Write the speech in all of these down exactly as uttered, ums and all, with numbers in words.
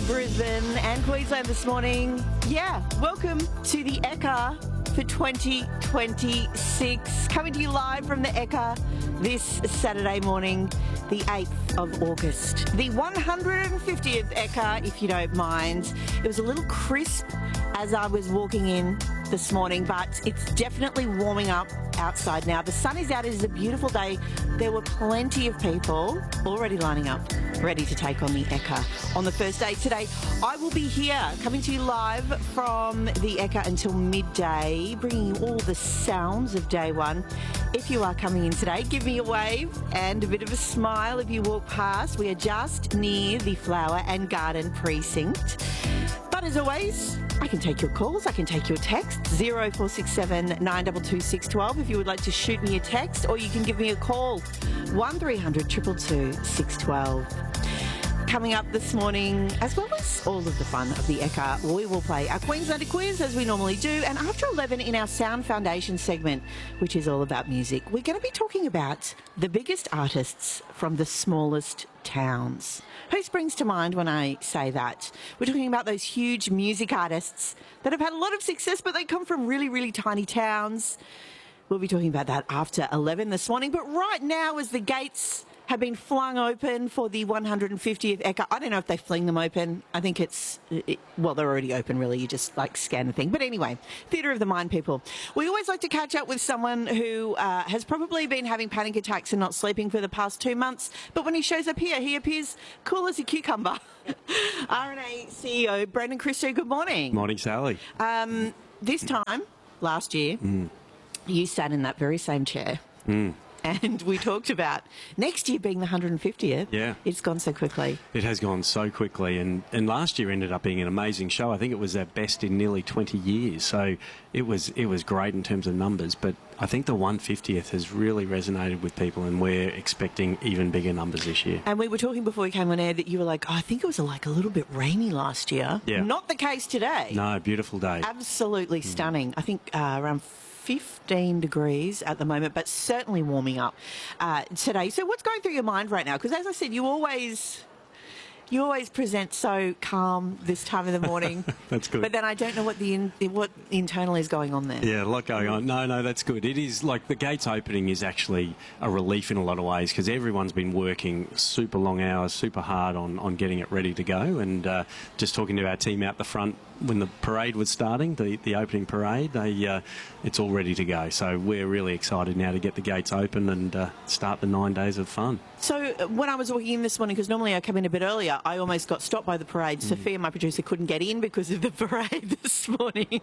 Brisbane and Queensland this morning. Yeah, welcome to the Ekka for twenty twenty-six. Coming to you live from the Ekka this Saturday morning, the eighth of August. The one hundred fiftieth Ekka, if you don't mind. It was a little crisp as I was walking in this morning, but it's definitely warming up outside now. The sun is out. It is a beautiful day. There were plenty of people already lining up, ready to take on the Ekka on the first day today. I will be here coming to you live from the Ekka until midday, bringing you all the sounds of day one. If you are coming in today, give me a wave and a bit of a smile if you walk past. We are just near the Flower and Garden Precinct. But as always, I can take your calls, I can take your texts, zero four six seven nine two two six one two if you would like to shoot me a text, or you can give me a call, one three hundred two two two six one two. Coming up this morning, as well as all of the fun of the Ekka, we will play our Queenslander quiz as we normally do, and after eleven in our Sound Foundation segment, which is all about music, we're going to be talking about the biggest artists from the smallest towns. Who springs to mind when I say that? We're talking about those huge music artists that have had a lot of success, but they come from really, really tiny towns. We'll be talking about that after eleven this morning, but right now, as the gates have been flung open for the one hundred fiftieth Ekka. I don't know if they fling them open. I think it's, it, well, they're already open, really. You just, like, scan the thing. But anyway, Theatre of the Mind people. We always like to catch up with someone who uh, has probably been having panic attacks and not sleeping for the past two months. But when he shows up here, he appears cool as a cucumber. R N A C E O Brendan Christou, good morning. Morning, Sally. Um, this time, last year, mm. you sat in that very same chair. Mm. And we talked about next year being the one hundred fiftieth. Yeah. It's gone so quickly. It has gone so quickly. And, and last year ended up being an amazing show. I think it was our best in nearly twenty years. So it was it was great in terms of numbers. But I think the one hundred fiftieth has really resonated with people, and we're expecting even bigger numbers this year. And we were talking before we came on air that you were like, oh, I think it was like a little bit rainy last year. Yeah. Not the case today. No, beautiful day. Absolutely mm. stunning. I think uh, around fifteen degrees at the moment, but certainly warming up uh, today. So what's going through your mind right now? Because as I said, you always... You always present so calm this time of the morning. That's good. But then I don't know what the in, what internally is going on there. Yeah, a lot going on. No, no, that's good. It is like the gates opening is actually a relief in a lot of ways, because everyone's been working super long hours, super hard on, on getting it ready to go. And uh, just talking to our team out the front when the parade was starting, the, the opening parade, they uh, it's all ready to go. So we're really excited now to get the gates open and uh, start the nine days of fun. So uh, when I was walking in this morning, because normally I come in a bit earlier, I almost got stopped by the parade. Mm. Sophia, my producer, couldn't get in because of the parade this morning.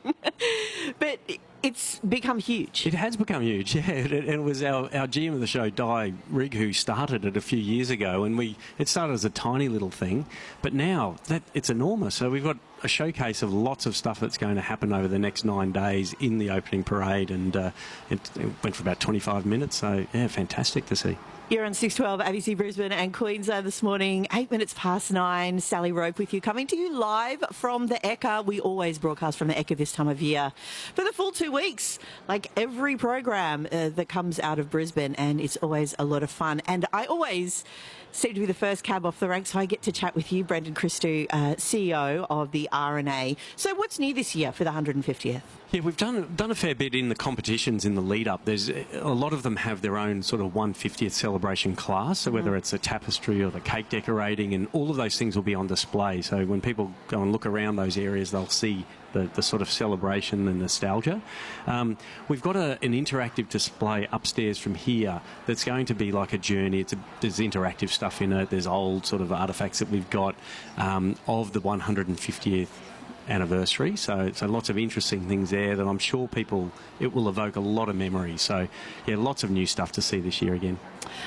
But it's become huge. It has become huge, yeah. It, it was our, our G M of the show, Di Rigg, who started it a few years ago, and we it started as a tiny little thing, but now that it's enormous. So we've got a showcase of lots of stuff that's going to happen over the next nine days in the opening parade, and uh, it, it went for about twenty-five minutes, so yeah, fantastic to see. You're on six twelve A B C Brisbane and Queensland this morning, eight minutes past nine. Sally Rope with you, coming to you live from the Ekka. We always broadcast from the Ekka this time of year for the full two weeks, like every program uh, that comes out of Brisbane, and it's always a lot of fun. And I always seem to be the first cab off the rank, so I get to chat with you, Brendan Christou, uh, C E O of the R N A. So what's new this year for the one hundred fiftieth? Yeah, we've done done a fair bit in the competitions in the lead up. There's a lot of them have their own sort of one hundred fiftieth celebration class. So whether mm. it's a tapestry or the cake decorating, and all of those things will be on display. So when people go and look around those areas, they'll see the, the sort of celebration and nostalgia. Um, we've got a, an interactive display upstairs from here that's going to be like a journey. It's a, there's interactive stuff in it. There's old sort of artefacts that we've got um, of the one hundred fiftieth anniversary, so so lots of interesting things there that I'm sure people, it will evoke a lot of memories. So yeah, lots of new stuff to see this year again.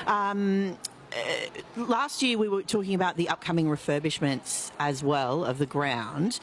Um, uh, last year we were talking about the upcoming refurbishments as well of the ground.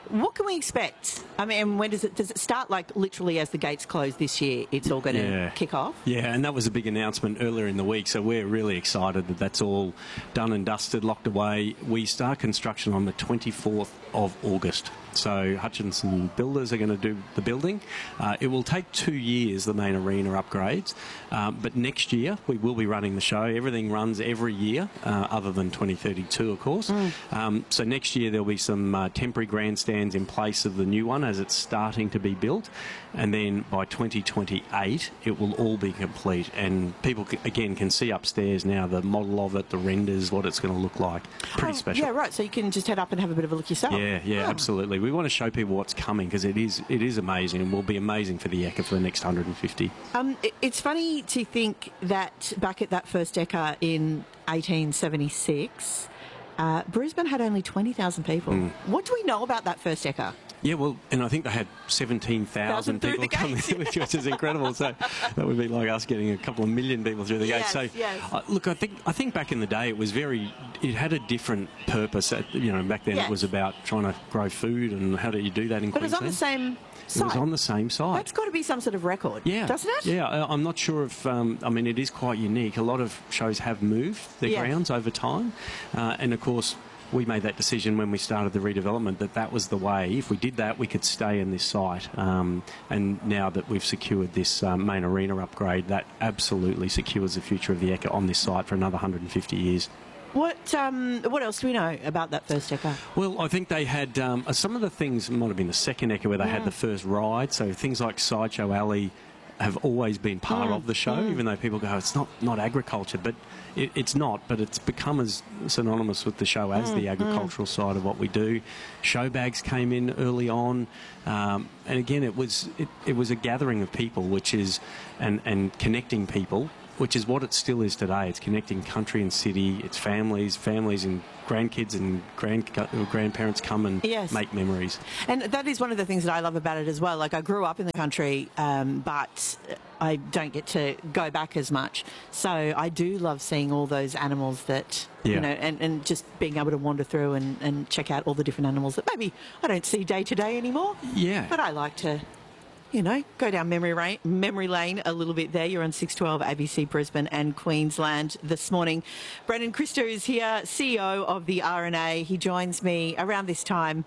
what can we expect? I mean, when does it does it start? Like literally as the gates close this year, it's all going to Yeah. kick off. Yeah, and that was a big announcement earlier in the week, so we're really excited that that's all done and dusted, locked away. We start construction on the twenty-fourth of August. So Hutchinson Builders are going to do the building. Uh, it will take two years, the main arena upgrades, um, but next year we will be running the show. Everything runs every year, uh, other than twenty thirty-two, of course. Mm. Um, so next year there'll be some uh, temporary grandstands in place of the new one as it's starting to be built, and then by twenty twenty-eight it will all be complete, and people c- again can see upstairs now the model of it, the renders, what it's going to look like. Pretty Oh, special. Yeah, right. So you can just head up and have a bit of a look yourself. Yeah, yeah, Oh. absolutely. We want to show people what's coming because it is it is amazing and will be amazing for the Ekka for the next one hundred fifty. Um, it, it's funny to think that back at that first Ekka in eighteen seventy-six, uh, Brisbane had only twenty thousand people. Mm. What do we know about that first Ekka? Yeah, well, and I think they had seventeen thousand through people the coming, gates. which, which is incredible. So that would be like us getting a couple of million people through the Yes, gates. So, yes. uh, look, I think I think back in the day it was very, it had a different purpose. At, you know, back then Yes. it was about trying to grow food and how do you do that in But it was Queensland? on the same It site. was on the same site. That's got to be some sort of record, Yeah, doesn't it? Yeah, I- I'm not sure if. Um, I mean, it is quite unique. A lot of shows have moved their Yes. grounds over time, uh, and of course, we made that decision when we started the redevelopment that that was the way. If we did that, we could stay in this site. Um, and now that we've secured this um, main arena upgrade, that absolutely secures the future of the Ekka on this site for another one hundred fifty years. What um, What else do we know about that first Ekka? Well, I think they had um, some of the things, might have been the second Ekka where they had the first ride, so things like Sideshow Alley have always been part Mm, of the show, mm. even though people go, it's not, not agriculture, but it, it's not, but it's become as synonymous with the show as Mm, the agricultural side of what we do. Show bags came in early on, um, and again, it was it, it was a gathering of people, which is, and, and connecting people, which is what it still is today. It's connecting country and city, it's families, families and grandkids and grand, grandparents come and Yes. make memories. And that is one of the things that I love about it as well. Like, I grew up in the country, um, but I don't get to go back as much. So I do love seeing all those animals that, Yeah. you know, and, and just being able to wander through and, and check out all the different animals that maybe I don't see day to day anymore. Yeah. But I like to, you know, go down memory, ra- memory lane a little bit there. You're on six twelve A B C Brisbane and Queensland this morning. Brendan Christo is here, C E O of the R N A. He joins me around this time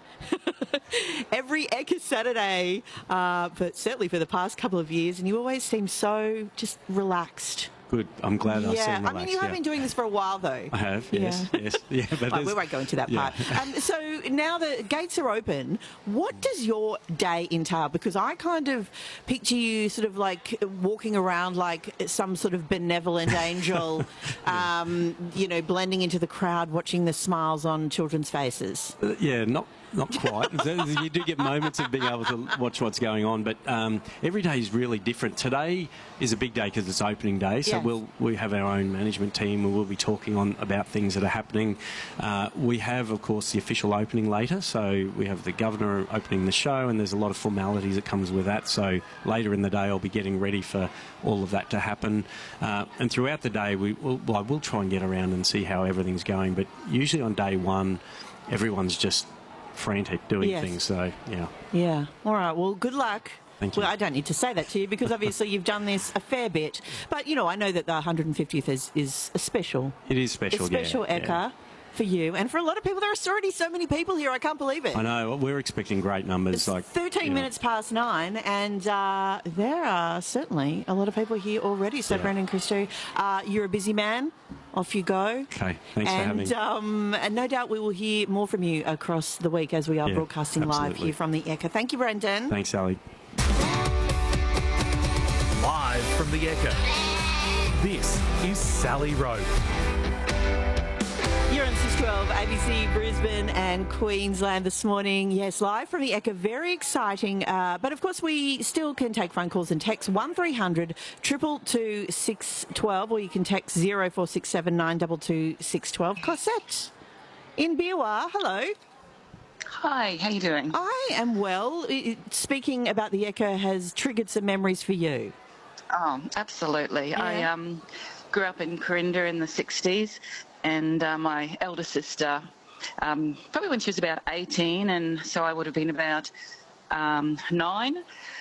every Ekka Saturday, uh, but certainly for the past couple of years, and you always seem so just relaxed. Good. I'm glad I Yeah, seem I relaxed. mean, you have yeah. been doing this for a while, though. I have, yes, Yeah. yes. Yeah, but Right, we there's- won't go into that yeah. part. Um, so now the gates are open. What does your day entail? Because I kind of picture you sort of like walking around like some sort of benevolent angel, um, you know, blending into the crowd, watching the smiles on children's faces. Uh, yeah, not not quite. So you do get moments of being able to watch what's going on, but um, every day is really different. Today is a big day because it's opening day, so Yes. we'll we have our own management team and we'll be talking on about things that are happening. Uh, we have, of course, the official opening later, so we have the governor opening the show, and there's a lot of formalities that comes with that. So later in the day, I'll be getting ready for all of that to happen, uh, and throughout the day, we will, well, I will try and get around and see how everything's going. But usually on day one, everyone's just frantic doing Yes. things. So yeah, Yeah. All right. Well, good luck. Thank you. Well, I don't need to say that to you because obviously you've done this a fair bit. But, you know, I know that the one hundred fiftieth is, is a special, it is special. a special yeah, Ekka yeah. for you. And for a lot of people, there are already so many people here. I can't believe it. I know we're expecting great numbers. It's like thirteen you know. minutes past nine, and uh, there are certainly a lot of people here already. So, Yeah. Brendan Christo, uh, you're a busy man. Off you go. Okay, thanks for and, having me. Um, and no doubt we will hear more from you across the week as we are Yeah, broadcasting live absolutely. here from the Ekka. Thank you, Brendan. Thanks, Sally. Live from the Ekka, this is Sally Rowe. You're on six twelve A B C Brisbane and Queensland this morning. Yes, live from the Ekka. Very exciting. Uh, but of course, we still can take phone calls and text one three hundred two two two six one two, or you can text zero four six seven nine two two six one two. Cosette in Biwa. Hello. Hi, how you doing? I am well. I- Speaking about the Ekka has triggered some memories for you. Oh, absolutely. I um, grew up in Corinda in the sixties, and uh, my elder sister um, probably when she was about eighteen, and so I would have been about um, nine.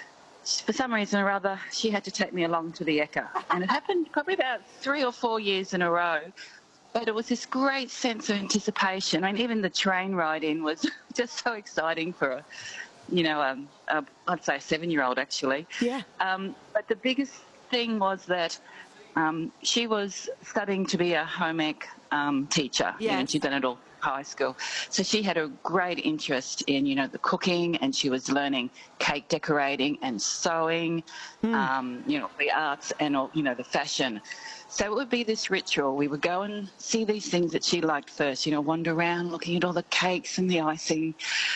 For some reason or other, she had to take me along to the Ekka, and it happened probably about three or four years in a row. But it was this great sense of anticipation. I mean, even the train ride in was just so exciting for a, you know, um, a, I'd say a seven-year-old actually. Yeah. Um, but the biggest thing was that um, she was studying to be a home ec um, teacher. Yes. And she'd done it all high school. So she had a great interest in, you know, the cooking, and she was learning cake decorating and sewing, mm. um, you know, the arts and, all, you know, the fashion. So it would be this ritual. We would go and see these things that she liked first, you know, wander around looking at all the cakes and the icing,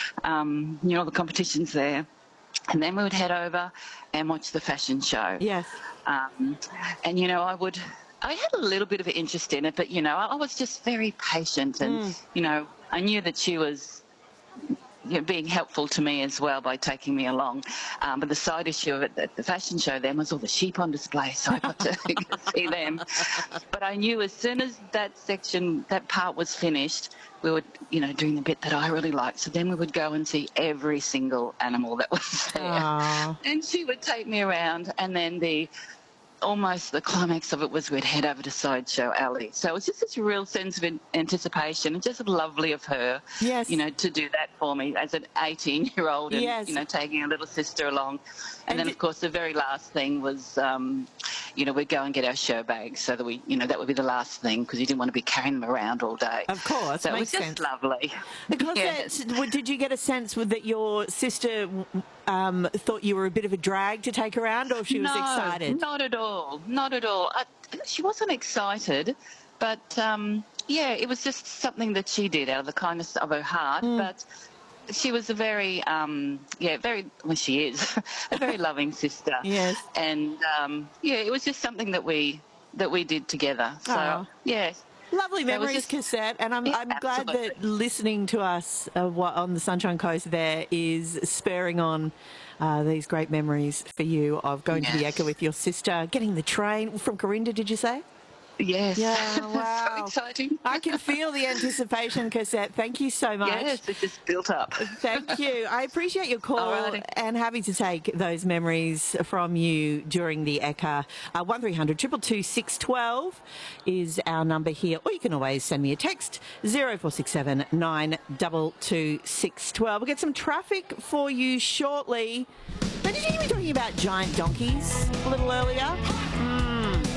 um, you know, all the competitions there. And then we would head over and watch the fashion show. Yes. Um, and, you know, I would... I had a little bit of an interest in it, but, you know, I was just very patient and, mm. you know, I knew that she was you know, being helpful to me as well by taking me along. Um, but the side issue of it at the fashion show then was all the sheep on display, so I got to see them. But I knew as soon as that section, that part was finished, we were, you know, doing the bit that I really liked. So then we would go and see every single animal that was there. Aww. And she would take me around, and then the... almost the climax of it was we'd head over to Sideshow Alley. So it was just this real sense of anticipation, and just lovely of her, yes. you know, to do that for me as an eighteen-year-old and, yes. you know, taking a little sister along. And, and then, d- of course, the very last thing was, um, you know, we'd go and get our show bags so that we, you know, that would be the last thing because you didn't want to be carrying them around all day. Of course. So it was makes just sense. lovely. Because yes. that, did you get a sense that your sister um, thought you were a bit of a drag to take around, or she was no, excited? Not at all. Not at all. I, she wasn't excited, but um, yeah, it was just something that she did out of the kindness of her heart. Mm. But she was a very, um, yeah, very, well, she is a very loving sister. Yes. And um, yeah, it was just something that we that we did together. So oh. yes. Lovely memories, just, Cassette, and I'm, yeah, I'm glad absolutely. that listening to us uh, on the Sunshine Coast there is spurring on uh, these great memories for you of going yes. to the Ekka with your sister, getting the train from Corinda, did you say? Yes. Yeah, wow. So exciting. I can feel the anticipation, Cassette. Thank you so much. Yes, it just built up. Thank you. I appreciate your call Alrighty. and happy to take those memories from you during the Ekka. Uh, one three hundred two two two six one two is our number here, or you can always send me a text, zero four six seven nine two two six one two. We'll get some traffic for you shortly. Now, did you hear me talking about giant donkeys a little earlier? Mm.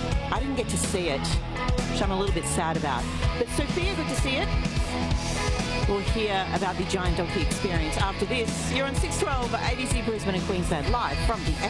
I didn't get to see it, which I'm a little bit sad about. But Sophia got to see it. We'll hear about the giant donkey experience after this. You're on six twelve A B C Brisbane and Queensland, live from the